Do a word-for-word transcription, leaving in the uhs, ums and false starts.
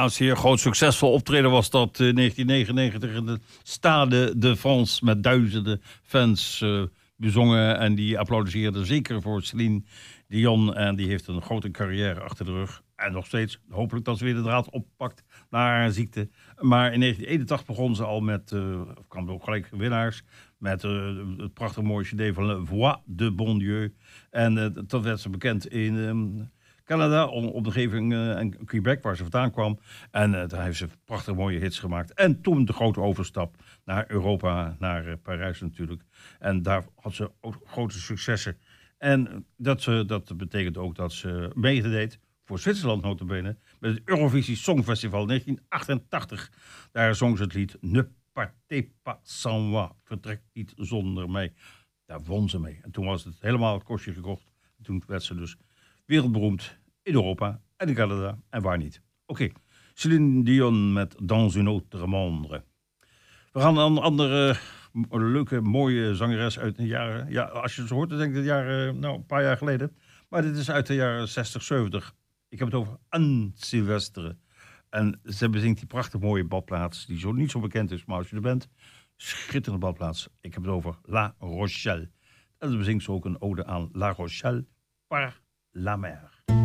Ja, een zeer groot succesvol optreden was dat in negentien negenennegentig in de Stade de France met duizenden fans uh, bezongen en die applaudisseerden zeker voor Céline Dion en die heeft een grote carrière achter de rug en nog steeds hopelijk dat ze weer de draad oppakt naar haar ziekte. Maar in negentien eenentachtig begon ze al met, uh, kwam er ook gelijk winnaars, met uh, het prachtig mooie cd van Le Voix de Bon Dieu en uh, dat werd ze bekend in Um, Canada, omgeving uh, en Quebec, waar ze vandaan kwam. En uh, daar heeft ze prachtig mooie hits gemaakt. En toen de grote overstap naar Europa, naar uh, Parijs natuurlijk. En daar had ze ook grote successen. En dat, uh, dat betekent ook dat ze meedeed voor Zwitserland nota bene met het Eurovisie Songfestival negentien achtentachtig. Daar zong ze het lied Ne partez pas sans moi, vertrek niet zonder mij. Daar won ze mee. En toen was het helemaal het kostje gekocht. En toen werd ze dus wereldberoemd in Europa en in Canada en waar niet. Oké, okay. Céline Dion met Dans une autre monde. We gaan naar een andere leuke, mooie zangeres uit de jaren... Ja, als je het hoort, dan denk ik de jaren, nou, een paar jaar geleden. Maar dit is uit de jaren zestig, zeventig. Ik heb het over Anne Sylvestre. En ze bezingt die prachtig mooie badplaats, die zo niet zo bekend is. Maar als je er bent, schitterende badplaats. Ik heb het over La Rochelle. En dan bezingt ze ook een ode aan La Rochelle par la mer.